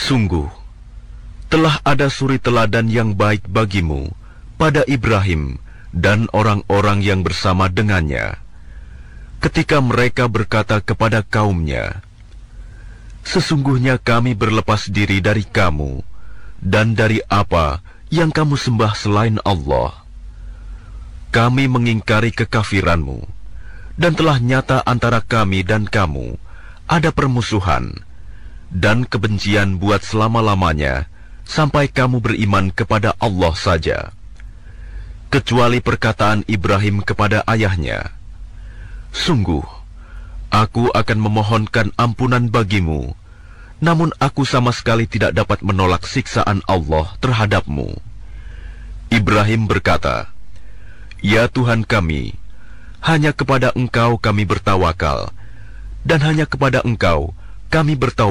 Sungguh, telah ada suri teladan yang baik bagimu pada Ibrahim dan orang-orang yang bersama dengannya, ketika mereka berkata kepada kaumnya, "Sesungguhnya kami berlepas diri dari kamu dan dari apa yang kamu sembah selain Allah. Kami mengingkari kekafiranmu, dan telah nyata antara kami dan kamu ada permusuhan dan kebencian buat selama-lamanya, sampai kamu beriman kepada Allah saja. Kecuali perkataan Ibrahim kepada ayahnya, 'Sungguh, aku akan memohonkan ampunan bagimu, namun aku sama sekali tidak dapat menolak siksaan Allah terhadapmu.' Ibrahim berkata, 'Ya Tuhan kami, hanya kepada Engkau kami bertawakal, dan hanya kepada Engkau kami bertaubat